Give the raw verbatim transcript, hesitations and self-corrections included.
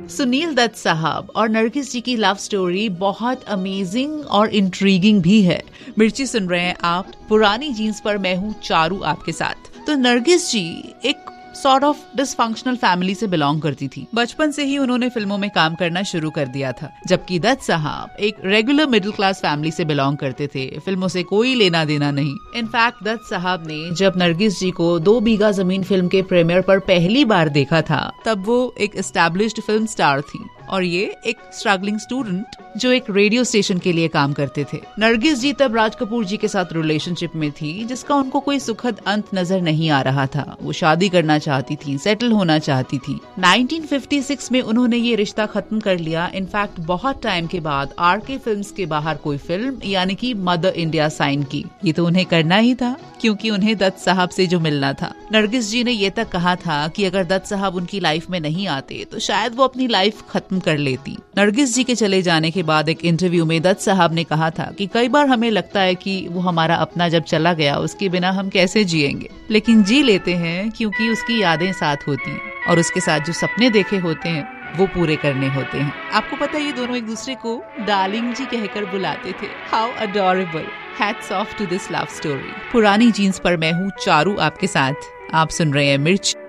सुनील दत्त साहब और नरगिस जी की लव स्टोरी बहुत अमेजिंग और इंट्रीगिंग भी है। मिर्ची सुन रहे हैं आप, पुरानी जीन्स पर मैं हूँ चारू आपके साथ। तो नरगिस जी एक सॉर्ट ऑफ डिसफंक्शनल फैमिली से बिलोंग करती थी। बचपन से ही उन्होंने फिल्मों में काम करना शुरू कर दिया था, जबकि दत्त साहब एक रेगुलर मिडिल क्लास फैमिली से बिलोंग करते थे। फिल्मों से कोई लेना देना नहीं। इनफैक्ट दत्त साहब ने जब नरगिस जी को दो बीघा जमीन फिल्म के प्रीमियर पर पहली बार देखा था, तब वो एक एस्टैब्लिश्ड फिल्म स्टार थी और ये एक स्ट्रगलिंग स्टूडेंट जो एक रेडियो स्टेशन के लिए काम करते थे। नरगिस जी तब राज कपूर जी के साथ रिलेशनशिप में थी, जिसका उनको कोई सुखद अंत नजर नहीं आ रहा था। वो शादी करना चाहती थी, सेटल होना चाहती थी। नाइनटीन फिफ्टी सिक्स में उन्होंने ये रिश्ता खत्म कर लिया। इनफैक्ट बहुत टाइम के बाद आरके फिल्म्स के बाहर कोई फिल्म यानी कि मदर इंडिया साइन की। ये तो उन्हें करना ही था, क्योंकि उन्हें दत्त साहब से जो मिलना था। नरगिस जी ने ये तक कहा था कि अगर दत्त साहब उनकी लाइफ में नहीं आते तो शायद वो अपनी लाइफ खत्म कर लेती। नरगिस जी के चले जाने के बाद एक इंटरव्यू में दत्त साहब ने कहा था कि कई बार हमें लगता है कि वो हमारा अपना जब चला गया, उसके बिना हम कैसे जिएंगे, लेकिन जी लेते हैं क्योंकि उसकी यादें साथ होती हैं और उसके साथ जो सपने देखे होते हैं वो पूरे करने होते हैं। आपको पता है ये दोनों एक दूसरे को डार्लिंग जी कहकर बुलाते थे। How adorable. Hats off to this love story. पुरानी जीन्स पर मैं हूँ चारू आपके साथ। आप सुन रहे हैं मिर्च।